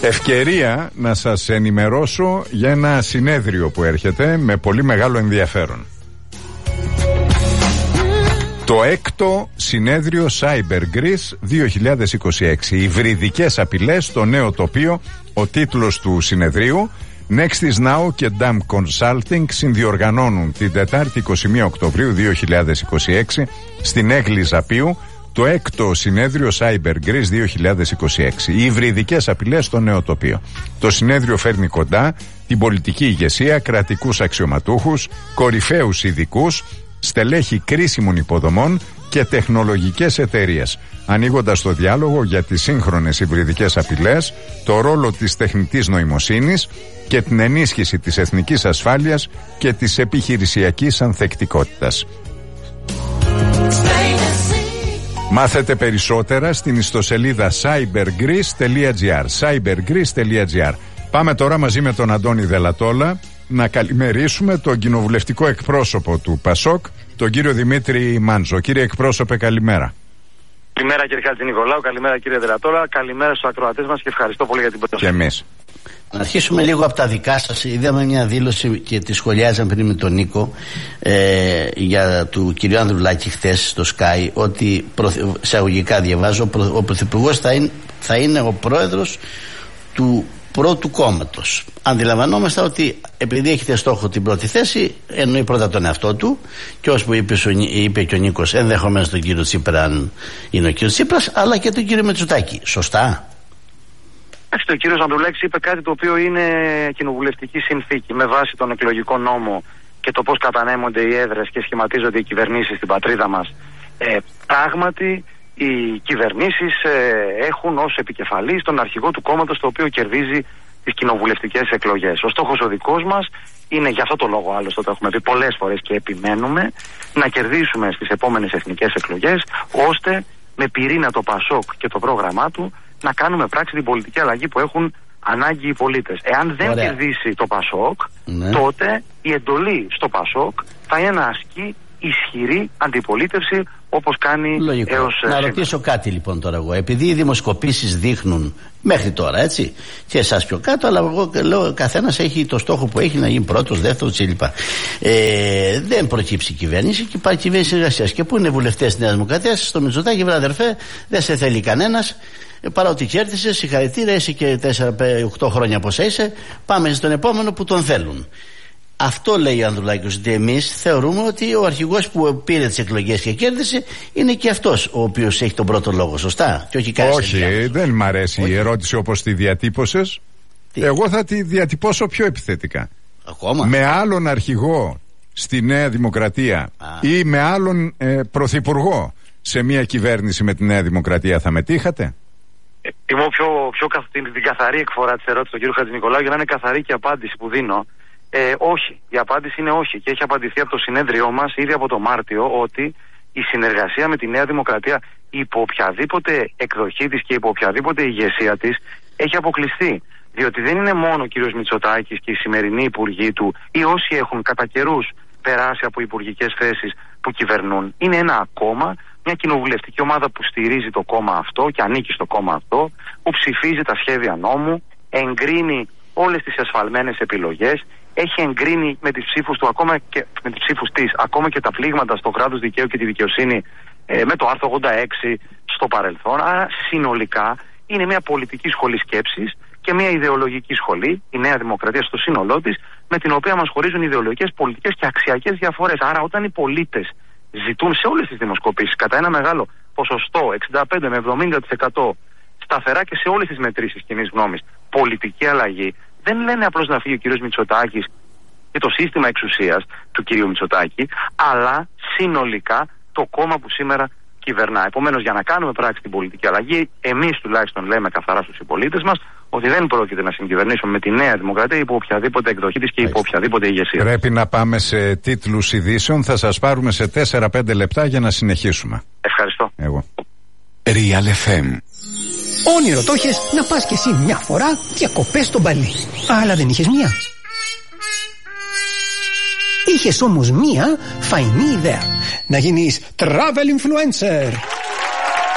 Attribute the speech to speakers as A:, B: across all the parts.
A: Ευκαιρία να σας ενημερώσω για ένα συνέδριο που έρχεται με πολύ μεγάλο ενδιαφέρον. Το 6ο συνέδριο Cyber Greece 2026. Υβριδικές απειλές στο νέο τοπίο. Ο τίτλος του συνεδρίου. Nextis Now και DAM Consulting συνδιοργανώνουν την Τετάρτη 21 Οκτωβρίου 2026 στην Έγλη Ζαπίου το 6ο συνέδριο Cyber Greece 2026. Οι υβριδικές απειλές στο νέο τοπίο. Το συνέδριο φέρνει κοντά την πολιτική ηγεσία, κρατικούς αξιωματούχους, κορυφαίους ειδικούς, στελέχη κρίσιμων υποδομών και τεχνολογικές εταιρείες, ανοίγοντας το διάλογο για τις σύγχρονες υβριδικές απειλές, το ρόλο της τεχνητής νοημοσύνης και την ενίσχυση της εθνικής ασφάλειας και της επιχειρησιακής ανθεκτικότητας. Μάθετε περισσότερα στην ιστοσελίδα cybergreece.gr. cybergreece.gr. Πάμε τώρα μαζί με τον Αντώνη Δελατόλα να καλημερίσουμε τον κοινοβουλευτικό εκπρόσωπο του ΠΑΣΟΚ, τον κύριο Δημήτρη Μάντζο. Κύριε εκπρόσωπε, καλημέρα.
B: Καλημέρα κύριε Χατζηνικολάου, καλημέρα κύριε Δελατόλα, καλημέρα στους ακροατές μας και ευχαριστώ πολύ για την πρόσκληση.
A: Και εμείς.
C: Να αρχίσουμε λίγο από τα δικά σας. Είδαμε μια δήλωση και τη σχολιάζαμε πριν με τον Νίκο για του κυρίου Ανδρουλάκη χθες στο Sky, ότι εισαγωγικά διαβάζω, ο Πρωθυπουργός θα είναι ο πρόεδρος του πρώτου κόμματος. Αντιλαμβανόμαστε ότι επειδή έχετε στόχο την πρώτη θέση, εννοεί πρώτα τον εαυτό του και όπως που είπε και ο Νίκος, ενδεχομένως τον κύριο Τσίπρα, αν είναι ο κύριος Τσίπρας, αλλά και τον κύριο Μητσοτάκη. Σωστά?
B: Ο κύριος Ανδρουλάκης είπε κάτι το οποίο είναι κοινοβουλευτική συνθήκη με βάση τον εκλογικό νόμο και το πώς κατανέμονται οι έδρες και σχηματίζονται οι κυβερνήσεις στην πατρίδα μας. Πράγματι οι κυβερνήσεις έχουν ως επικεφαλής τον αρχηγό του κόμματος το οποίο κερδίζει τις κοινοβουλευτικές εκλογές. Ο στόχος ο δικός μας είναι, για αυτό το λόγο άλλωστε το έχουμε πει πολλές φορές και επιμένουμε, να κερδίσουμε στις επόμενες εθνικές εκλογές, ώστε με πυρήνα το ΠΑΣΟΚ και το πρόγραμμά του να κάνουμε πράξη την πολιτική αλλαγή που έχουν ανάγκη οι πολίτες. Εάν δεν κερδίσει το ΠΑΣΟΚ, τότε η εντολή στο ΠΑΣΟΚ θα είναι να ασκεί ισχυρή αντιπολίτευση, όπως κάνει έως
C: να ρωτήσω κάτι λοιπόν τώρα εγώ, επειδή οι δημοσκοπήσεις δείχνουν μέχρι τώρα, έτσι, και εσάς πιο κάτω, αλλά εγώ λέω καθένας έχει το στόχο που έχει, να γίνει πρώτος, δεύτερος κλπ. Δεν προκύψει η κυβέρνηση και υπάρχει κυβέρνηση εργασίας. Και πού είναι βουλευτές της Νέας Δημοκρατίας? Στο Μητσοτάκη, βρε αδερφέ, δεν σε θέλει κανένας. Παρότι κέρδισε, συγχαρητήρια, είσαι και 4-8 χρόνια πόσα είσαι. Πάμε στον επόμενο που τον θέλουν. Αυτό λέει ο Ανδρουλάκης, ότι εμείς θεωρούμε ότι ο αρχηγός που πήρε τις εκλογές και κέρδισε είναι και αυτός ο οποίος έχει τον πρώτο λόγο, σωστά? Και
A: όχι, δεν μ' αρέσει η ερώτηση όπως τη διατύπωσες. Εγώ θα τη διατυπώσω πιο επιθετικά.
C: Ακόμα? Με
A: άλλον αρχηγό στη Νέα Δημοκρατία ή με άλλον πρωθυπουργό σε μια κυβέρνηση με τη Νέα Δημοκρατία θα μετήχατε?
B: Είμαι την καθαρή εκφορά της ερώτησης του κ. Χατζηνικολάου για να είναι καθαρή και η απάντηση που δίνω. Όχι, η απάντηση είναι όχι και έχει απαντηθεί από το συνέδριό μας ήδη από το Μάρτιο ότι η συνεργασία με τη Νέα Δημοκρατία υπό οποιαδήποτε εκδοχή της και υπό οποιαδήποτε ηγεσία της έχει αποκλειστεί. Διότι δεν είναι μόνο ο κύριος Μητσοτάκης και οι σημερινοί υπουργοί του ή όσοι έχουν κατά καιρούς περάσει από υπουργικές θέσεις που κυβερνούν. Είναι ένα κόμμα, μια κοινοβουλευτική ομάδα που στηρίζει το κόμμα αυτό και ανήκει στο κόμμα αυτό, που ψηφίζει τα σχέδια νόμου, εγκρίνει όλες τις ασφαλμένες επιλογές, έχει εγκρίνει με τις ψήφους του, ακόμα και με τις ψήφους της, ακόμα και τα πλήγματα στο κράτος δικαίου και τη δικαιοσύνη με το άρθρο 86 στο παρελθόν. Άρα συνολικά είναι μια πολιτική σχολή σκέψης και μια ιδεολογική σχολή, η Νέα Δημοκρατία στο σύνολό της, με την οποία μας χωρίζουν ιδεολογικές, πολιτικές και αξιακές διαφορές. Άρα όταν οι πολίτες ζητούν σε όλες τις δημοσκοπήσεις κατά ένα μεγάλο ποσοστό, 65 με 70%, σταθερά και σε όλες τις μετρήσεις κοινής γνώμης, πολιτική αλλαγή, δεν λένε απλώς να φύγει ο κύριος Μητσοτάκης και το σύστημα εξουσίας του κύριου Μητσοτάκη, αλλά συνολικά το κόμμα που σήμερα κυβερνά. Επομένως, για να κάνουμε πράξη την πολιτική αλλαγή, εμείς τουλάχιστον λέμε καθαρά στους συμπολίτες μας ότι δεν πρόκειται να συγκυβερνήσουμε με τη Νέα Δημοκρατία υπό οποιαδήποτε εκδοχή της και υπό οποιαδήποτε ηγεσία.
A: Πρέπει να πάμε σε τίτλους ειδήσεων. Θα σας πάρουμε σε 4-5 λεπτά για να συνεχίσουμε.
B: Ευχαριστώ.
A: Εγώ.
D: Real FM.
E: Όνειρο το είχες να πας κι εσύ μια φορά διακοπές στο Μπαλί. Αλλά δεν είχες μία. Είχες όμως μία φαϊνή ιδέα. Να γίνεις travel influencer.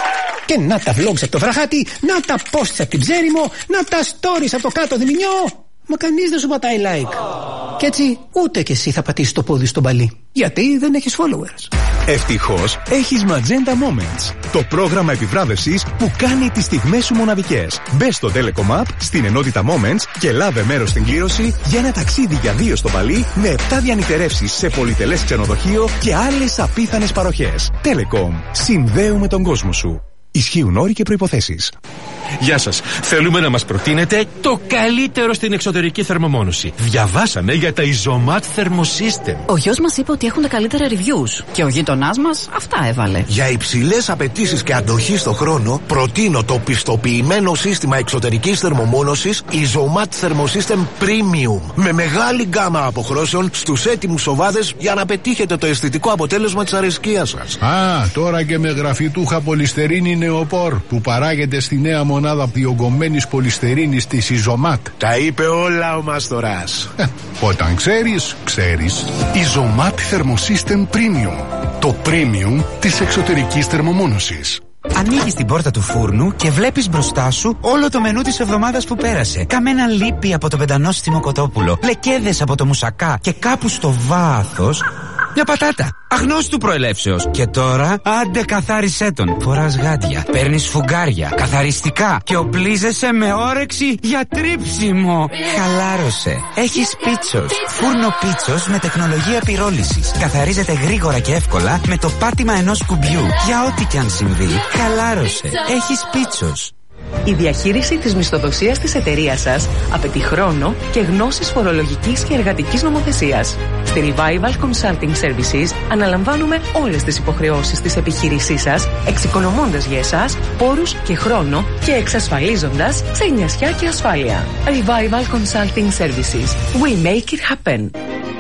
E: Και να τα vlogs από το βραχάτι, να τα posts από την Ψέριμο, να τα stories από το κάτω Διμηνιό. Μα κανείς δεν σου πατάει like. Κι έτσι ούτε κι εσύ θα πατήσεις το πόδι στον παλί. Γιατί δεν έχεις followers.
F: Ευτυχώς έχεις Magenta Moments, το πρόγραμμα επιβράβευσης που κάνει τις στιγμές σου μοναδικές. Μπες στο Telecom App, στην ενότητα Moments και λάβε μέρος στην κλήρωση για ένα ταξίδι για 2 στο Παλί με 7 διανυκτερεύσεις σε πολυτελές ξενοδοχείο και άλλες απίθανες παροχές. Telecom. Συνδέουμε τον κόσμο σου. Ισχύουν όροι και προϋποθέσεις.
G: Γεια σας. Θέλουμε να μας προτείνετε το καλύτερο στην εξωτερική θερμομόνωση. Διαβάσαμε για τα Isomat Thermosystem.
H: Ο γιος μας είπε ότι έχουν τα καλύτερα reviews. Και ο γείτονάς μας αυτά έβαλε.
I: Για υψηλές απαιτήσεις και αντοχή στο χρόνο, προτείνω το πιστοποιημένο σύστημα εξωτερικής θερμομόνωσης Isomat Thermosystem Premium. Με μεγάλη γκάμα αποχρώσεων στους έτοιμους σοβάδες για να πετύχετε το αισθητικό αποτέλεσμα της αρεσκίας σας.
J: Α, τώρα και με γραφιτούχα πολυστερίνη νεοπόρ που παράγεται στη νέα μονάδα διογκωμένης πολυστερίνης της Isomat.
I: Τα είπε όλα ο Μαστοράς.
J: Όταν ξέρεις, ξέρεις.
D: Isomat Thermosystem Premium. Το premium της εξωτερικής θερμομόνωσης.
K: Ανοίγεις την πόρτα του φούρνου και βλέπεις μπροστά σου όλο το μενού της εβδομάδας που πέρασε. Καμένα λίπη από το πεντανόστιμο κοτόπουλο, λεκέδες από το μουσακά και κάπου στο βάθος μια πατάτα αγνώστου προελεύσεως. Και τώρα άντε καθάρισέ τον. Φοράς γάντια, παίρνεις φουγγάρια, καθαριστικά και οπλίζεσαι με όρεξη για τρίψιμο. Χαλάρωσε. Έχεις Πίτσος. Φούρνο Πίτσος με τεχνολογία πυρόλησης. Καθαρίζεται γρήγορα και εύκολα με το πάτημα ενός κουμπιού. Για ό,τι κι αν συμβεί, χαλάρωσε. Έχεις Πίτσος.
L: Η διαχείριση της μισθοδοσίας της εταιρείας σας απαιτεί χρόνο και γνώσεις φορολογικής και εργατικής νομοθεσίας. Στη Revival Consulting Services αναλαμβάνουμε όλες τις υποχρεώσεις της επιχείρησής σας, εξοικονομώντας για εσάς πόρους και χρόνο και εξασφαλίζοντας ξενιασιά και ασφάλεια. Revival Consulting Services. We make it happen.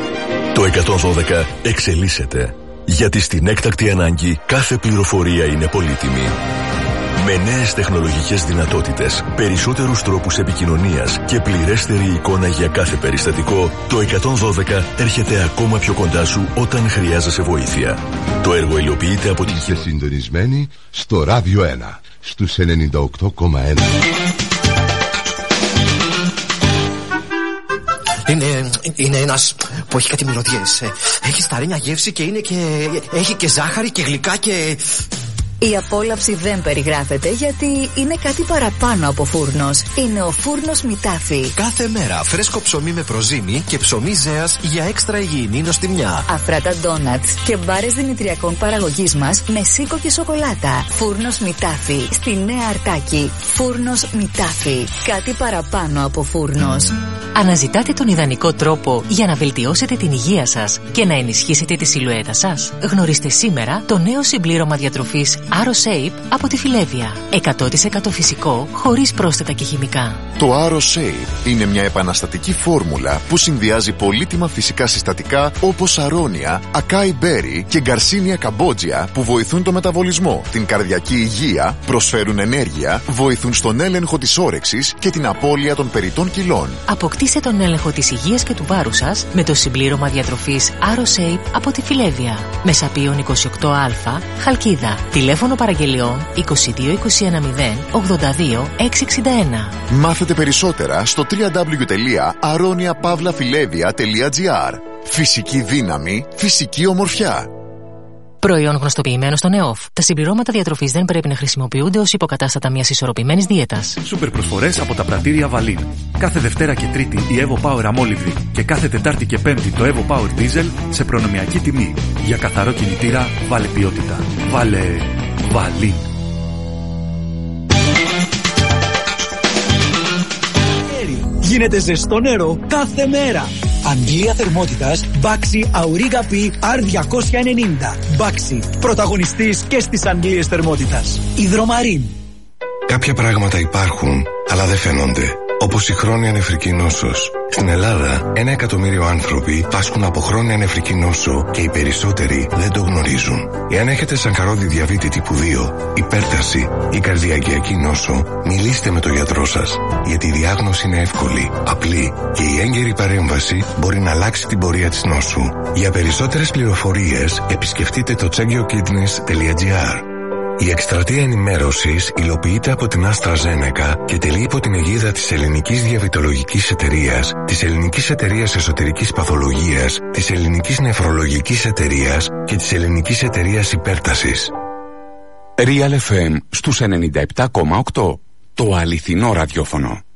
M: Το 112 εξελίσσεται. Γιατί στην έκτακτη ανάγκη κάθε πληροφορία είναι πολύτιμη. Με νέες τεχνολογικές δυνατότητες, περισσότερους τρόπους επικοινωνίας και πληρέστερη εικόνα για κάθε περιστατικό, το 112 έρχεται ακόμα πιο κοντά σου όταν χρειάζεσαι βοήθεια. Το έργο υλοποιείται από την...
N: Είστε συντονισμένοι στο Ράδιο 1, στους 98,1.
O: Είναι ένας που έχει κάτι μυρωδιές. Έχει σταρίνια γεύση και είναι και... έχει και ζάχαρη και γλυκά και...
P: Η απόλαυση δεν περιγράφεται γιατί είναι κάτι παραπάνω από φούρνος. Είναι ο φούρνος Μητάφι.
O: Κάθε μέρα φρέσκο ψωμί με προζύμι και ψωμί ζέας για έξτρα υγιεινή νοστιμιά.
P: Αφράτα ντόνατς και μπάρες δημητριακών παραγωγής μας με σίκο και σοκολάτα. Φούρνος Μητάφι. Στη Νέα Αρτάκη. Φούρνος Μητάφι. Κάτι παραπάνω από φούρνος.
Q: Αναζητάτε τον ιδανικό τρόπο για να βελτιώσετε την υγεία σας και να ενισχύσετε τη σιλουέτα σας. Γνωρίστε σήμερα το νέο συμπλήρωμα διατροφής AroShape από τη Φιλέβια. 100% φυσικό, χωρίς πρόσθετα και χημικά.
R: Το AroShape είναι μια επαναστατική φόρμουλα που συνδυάζει πολύτιμα φυσικά συστατικά όπως αρώνια, ακάι μπέρι και γκαρσίνια καμπότζια που βοηθούν το μεταβολισμό, την καρδιακή υγεία, προσφέρουν ενέργεια, βοηθούν στον έλεγχο της όρεξης και την απώλεια των περιττών κιλών.
Q: Αποκτήστε τον έλεγχο της υγείας και του βάρους σας με το συμπλήρωμα διατροφής AroShape από τη Φιλέβια. Μεσαπίων 28α, Χαλκίδα. Τηλέφωνο παραγγελιών 22 210 82 661.
R: Μάθετε περισσότερα στο www.aroniapavlafilevia.gr. Φυσική δύναμη, φυσική ομορφιά.
Q: Προϊόν γνωστοποιημένο στον ΕΟΦ. Τα συμπληρώματα διατροφής δεν πρέπει να χρησιμοποιούνται ως υποκατάστατα μιας ισορροπημένης δίαιτας.
S: Σούπερ προσφορές από τα πρατήρια Βαλίν. Κάθε Δευτέρα και Τρίτη η Evo Power αμόλυβδη και κάθε Τετάρτη και Πέμπτη το Evo Power Diesel σε προνομιακή τιμή. Για καθαρό κινητήρα βάλε ποιότητα. Βάλε Βαλίν.
T: Γίνεται ζεστό νερό κάθε μέρα. Αντλία θερμότητας Baxi Auriga P R290. Baxi, πρωταγωνιστής και στις αντλίες θερμότητας. Υδρομαρίν.
D: Κάποια πράγματα υπάρχουν, αλλά δεν φαίνονται. Όπως η χρόνια νεφρική νόσος. Στην Ελλάδα, 1 εκατομμύριο άνθρωποι πάσχουν από χρόνια νεφρική νόσο και οι περισσότεροι δεν το γνωρίζουν. Εάν έχετε σακαρώδη διαβήτη τύπου 2, υπέρταση ή καρδιακιακή νόσο, μιλήστε με τον γιατρό σας. Γιατί η διάγνωση είναι εύκολη, απλή και η έγκαιρη παρέμβαση μπορεί να αλλάξει την πορεία της νόσου. Για περισσότερες πληροφορίες, επισκεφτείτε το checkyourkidneys.gr. Η εκστρατεία ενημέρωσης υλοποιείται από την AstraZeneca και τελεί υπό την αιγίδα της Ελληνικής Διαβητολογικής Εταιρείας, της Ελληνικής Εταιρείας Εσωτερικής Παθολογίας, της Ελληνικής Νεφρολογικής Εταιρείας και της Ελληνικής Εταιρείας Υπέρτασης.
U: Real FM στους 97,8. Το αληθινό ραδιόφωνο.